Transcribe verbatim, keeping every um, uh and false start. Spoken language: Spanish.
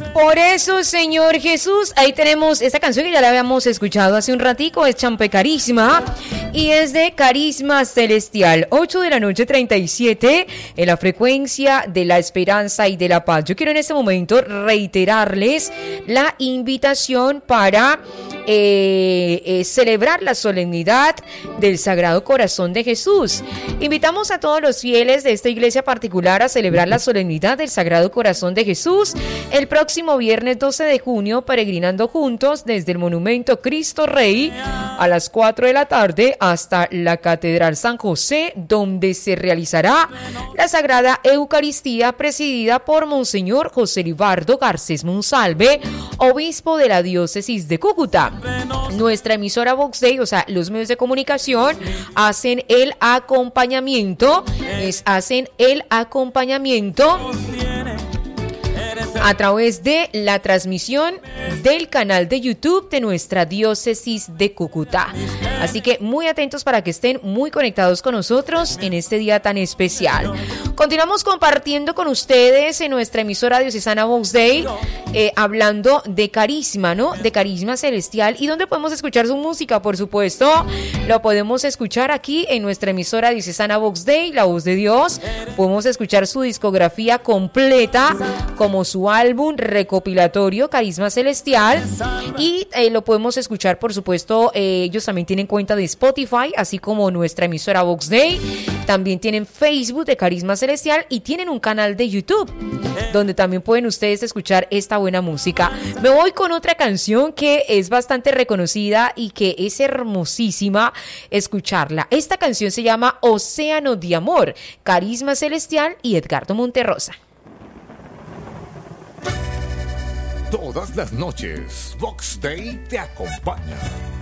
Por eso, Señor Jesús, ahí tenemos esta canción que ya la habíamos escuchado hace un ratico, es Champe Carisma y es de Carisma Celestial. ocho de la noche, treinta y siete, en la frecuencia de la esperanza y de la paz. Yo quiero en este momento reiterarles la invitación para eh, eh, celebrar la solemnidad del Sagrado Corazón de Jesús. Invitamos a todos los fieles de esta iglesia particular a celebrar la solemnidad del Sagrado Corazón de Jesús el próximo viernes doce de junio, peregrinando juntos desde el Monumento Cristo Rey a las cuatro de la tarde hasta la Catedral San José, donde se realizará la Sagrada Eucaristía presidida por Monseñor José Libardo Garcés Monsalve, obispo de la diócesis de Cúcuta. Nuestra emisora Vox Day, o sea, los medios de comunicación, hacen el acompañamiento, es, hacen el acompañamiento a través de la transmisión del canal de YouTube de nuestra diócesis de Cúcuta. Así que muy atentos para que estén muy conectados con nosotros en este día tan especial. Continuamos compartiendo con ustedes en nuestra emisora diocesana Vox Day, eh, hablando de carisma, ¿no? De carisma celestial. ¿Y dónde podemos escuchar su música? Por supuesto, lo podemos escuchar aquí en nuestra emisora diocesana Vox Day, La Voz de Dios. Podemos escuchar su discografía completa, como su álbum recopilatorio Carisma Celestial, y eh, lo podemos escuchar, por supuesto, eh, ellos también tienen cuenta de Spotify, así como nuestra emisora Vox Day. También tienen Facebook de Carisma Celestial y tienen un canal de YouTube donde también pueden ustedes escuchar esta buena música. Me voy con otra canción que es bastante reconocida y que es hermosísima escucharla. Esta canción se llama Océano de Amor, Carisma Celestial y Edgardo Monterrosa. Todas las noches, Vox Day te acompaña.